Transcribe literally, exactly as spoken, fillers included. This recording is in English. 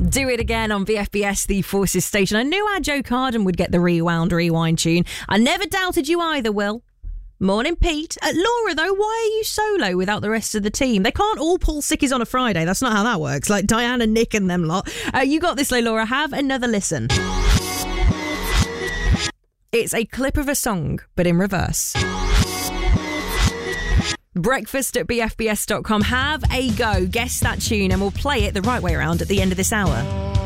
Do It Again on V F B S, the Forces station. I knew our Joe Carden would get the Rewound Rewind tune. I never doubted you either, Will. Morning, Pete. Uh, Laura, though, why are you solo without the rest of the team? They can't all pull sickies on a Friday. That's not how that works. Like Diana, Nick and them lot. Uh, you got this, though, Laura. Have another listen. It's a clip of a song, but in reverse. Breakfast at b f b s dot com. Have a go. Guess that tune and we'll play it the right way around at the end of this hour.